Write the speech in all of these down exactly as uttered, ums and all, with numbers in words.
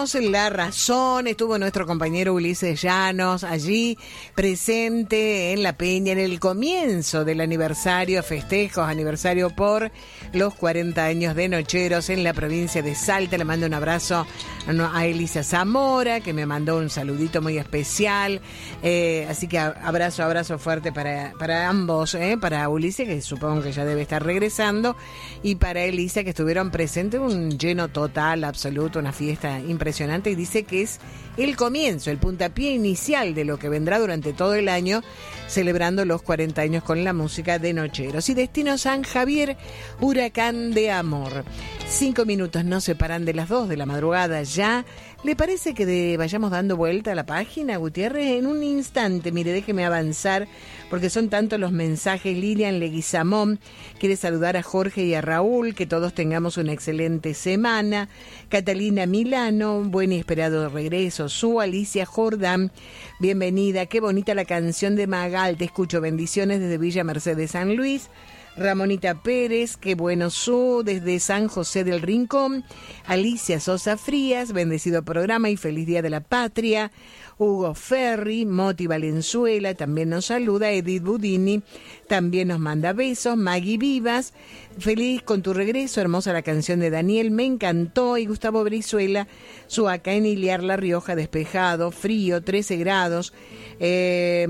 tenemos la razón. Estuvo nuestro compañero Ulises Llanos allí presente en La Peña en el comienzo del aniversario, festejos, aniversario por los cuarenta años de Nocheros en la provincia de Salta. Le mando un abrazo a Elisa Zamora, que me mandó un saludito muy especial. Eh, así que abrazo, abrazo fuerte para, para ambos, eh, para Ulises, que supongo que ya debe estar regresando, y para Elisa, que estuvieron presentes, un lleno total, absoluto, una fiesta impresionante, y dice que es el comienzo, el puntapié inicial de lo que vendrá durante todo el año, celebrando los cuarenta años con la música de Nocheros. Y destino San Javier, huracán de amor. Cinco minutos nos separan de las dos de la madrugada ya. ¿Le parece que de, vayamos dando vuelta a la página, Gutiérrez? En un instante, mire, déjeme avanzar, porque son tantos los mensajes. Lilian Leguizamón quiere saludar a Jorge y a Raúl, que todos tengamos una excelente semana. Catalina Milano, buen y esperado regreso. Su Alicia Jordán, bienvenida. Qué bonita la canción de Magal, te escucho. Bendiciones desde Villa Mercedes, San Luis. Ramonita Pérez, qué bueno su, desde San José del Rincón. Alicia Sosa Frías, bendecido programa y feliz Día de la Patria. Hugo Ferri, Moti Valenzuela, también nos saluda. Edith Budini, también nos manda besos. Maggie Vivas, feliz con tu regreso, hermosa la canción de Daniel, me encantó. Y Gustavo Brizuela, su acá en Iliar, La Rioja, despejado, frío, trece grados. Eh...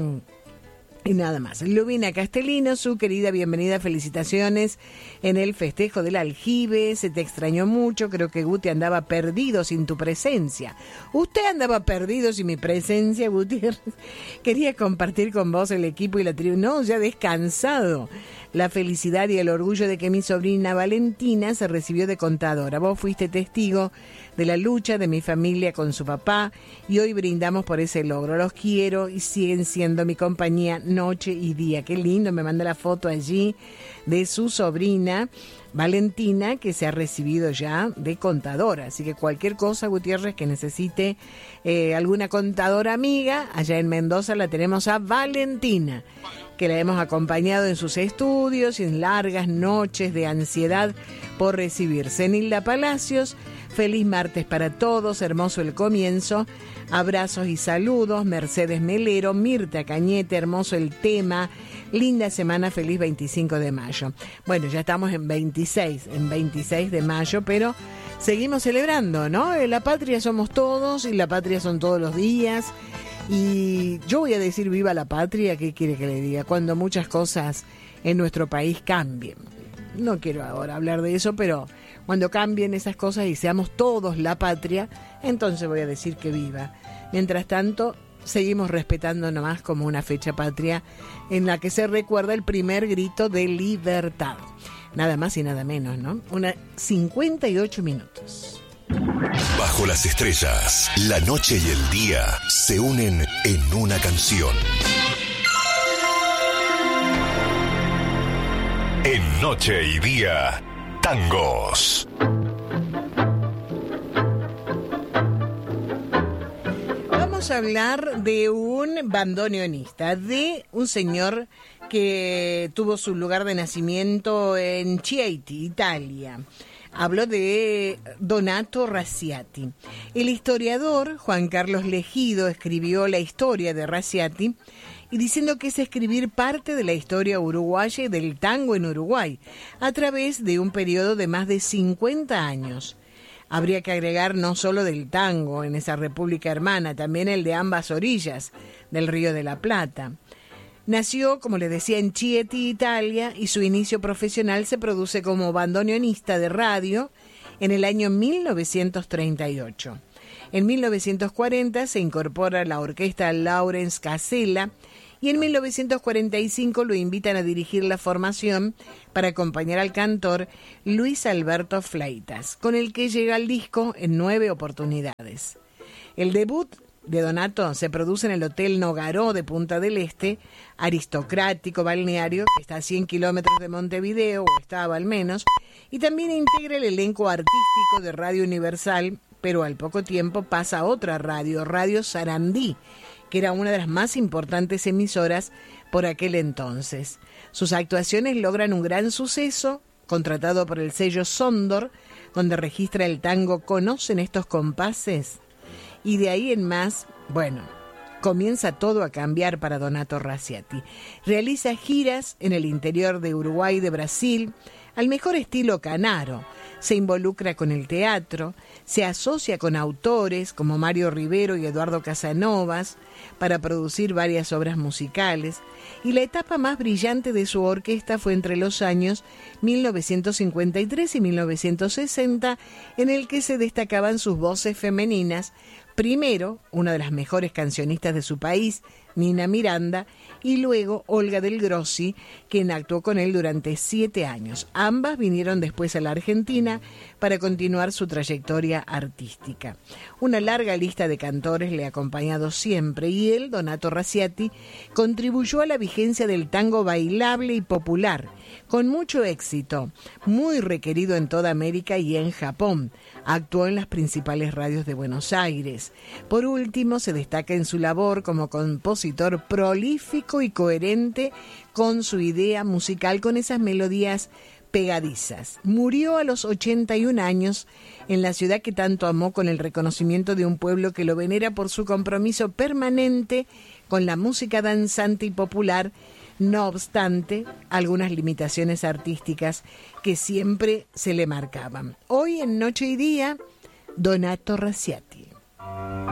Y nada más. Lubina Castellino, su querida bienvenida, felicitaciones en el festejo del aljibe. Se te extrañó mucho, creo que Guti andaba perdido sin tu presencia. Usted andaba perdido sin mi presencia, Gutiérrez. Quería compartir con vos el equipo y la tribu. No, ya descansado. La felicidad y el orgullo de que mi sobrina Valentina se recibió de contadora. Vos fuiste testigo de la lucha de mi familia con su papá y hoy brindamos por ese logro. Los quiero y siguen siendo mi compañía noche y día. Qué lindo, me manda la foto allí de su sobrina Valentina, que se ha recibido ya de contadora. Así que cualquier cosa, Gutiérrez, que necesite eh, alguna contadora amiga, allá en Mendoza la tenemos a Valentina, que la hemos acompañado en sus estudios y en largas noches de ansiedad por recibir. Zenilda Palacios, feliz martes para todos, hermoso el comienzo, abrazos y saludos. Mercedes Melero, Mirta Cañete, hermoso el tema, linda semana, feliz veinticinco de mayo. Bueno, ya estamos en veintiséis, en veintiséis de mayo, pero seguimos celebrando, ¿no? La patria somos todos y la patria son todos los días. Y yo voy a decir viva la patria, ¿qué quiere que le diga? Cuando muchas cosas en nuestro país cambien. No quiero ahora hablar de eso, pero cuando cambien esas cosas y seamos todos la patria, entonces voy a decir que viva. Mientras tanto, seguimos respetando nomás como una fecha patria en la que se recuerda el primer grito de libertad. Nada más y nada menos, ¿no? Una cincuenta y ocho minutos. Bajo las estrellas, la noche y el día se unen en una canción. En Noche y Día, tangos. Vamos a hablar de un bandoneonista, de un señor que tuvo su lugar de nacimiento en Chieti, Italia. Hablo de Donato Raziati. El historiador Juan Carlos Legido escribió la historia de Raziati y diciendo que es escribir parte de la historia uruguaya y del tango en Uruguay a través de un periodo de más de cincuenta años. Habría que agregar no solo del tango en esa república hermana, también el de ambas orillas del Río de la Plata. Nació, como les decía, en Chieti, Italia, y su inicio profesional se produce como bandoneonista de radio en el año mil novecientos treinta y ocho. En mil novecientos cuarenta se incorpora a la orquesta Lawrence Casella y en mil novecientos cuarenta y cinco lo invitan a dirigir la formación para acompañar al cantor Luis Alberto Fleitas, con el que llega al disco en nueve oportunidades. El debut de Donato se produce en el Hotel Nogaró de Punta del Este, aristocrático balneario que está a cien kilómetros de Montevideo, o estaba al menos, y también integra el elenco artístico de Radio Universal, pero al poco tiempo pasa a otra radio, Radio Sarandí, que era una de las más importantes emisoras por aquel entonces. Sus actuaciones logran un gran suceso contratado por el sello Sondor, donde registra el tango ¿Conocen estos compases? Y de ahí en más, bueno, comienza todo a cambiar para Donato Raciati. Realiza giras en el interior de Uruguay y de Brasil, al mejor estilo Canaro. Se involucra con el teatro, se asocia con autores como Mario Rivero y Eduardo Casanovas para producir varias obras musicales, y la etapa más brillante de su orquesta fue entre los años mil novecientos cincuenta y tres y mil novecientos sesenta, en el que se destacaban sus voces femeninas. Primero, una de las mejores cancionistas de su país, Nina Miranda, y luego Olga del Grossi, quien actuó con él durante siete años. Ambas vinieron después a la Argentina para continuar su trayectoria artística. Una larga lista de cantores le ha acompañado siempre, y él, Donato Raciati, contribuyó a la vigencia del tango bailable y popular, con mucho éxito, muy requerido en toda América y en Japón. Actuó en las principales radios de Buenos Aires. Por último, se destaca en su labor como compositor prolífico y coherente con su idea musical, con esas melodías pegadizas. Murió a los ochenta y un años en la ciudad que tanto amó, con el reconocimiento de un pueblo que lo venera por su compromiso permanente con la música danzante y popular, no obstante algunas limitaciones artísticas que siempre se le marcaban. Hoy en Noche y Día, Donato Raciati.